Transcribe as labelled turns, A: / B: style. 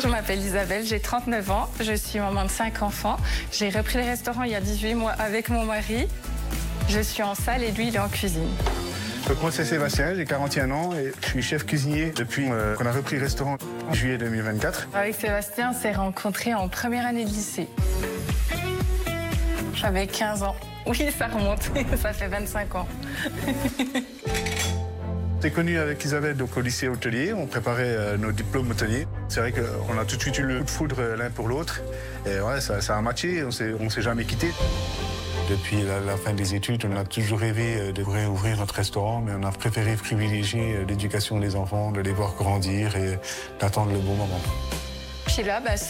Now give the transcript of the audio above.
A: Je m'appelle Isabelle, j'ai 39 ans, je suis maman de 5 enfants. J'ai repris le restaurant il y a 18 mois avec mon mari. Je suis en salle et lui, il est en cuisine.
B: Donc moi, c'est Sébastien, j'ai 41 ans et je suis chef cuisinier depuis qu'on a repris le restaurant en juillet 2024.
A: Avec Sébastien, on s'est rencontrés en première année de lycée. J'avais 15 ans. Oui, ça remonte, ça fait 25 ans.
B: J'étais connu avec Isabelle donc, au lycée hôtelier, on préparait nos diplômes hôteliers. C'est vrai qu'on a tout de suite eu le coup de foudre l'un pour l'autre. Et ouais, ça a matché, on s'est jamais quitté. Depuis la fin des études, on a toujours rêvé de réouvrir notre restaurant, mais on a préféré privilégier l'éducation des enfants, de les voir grandir et d'attendre le bon moment.
A: Puis là,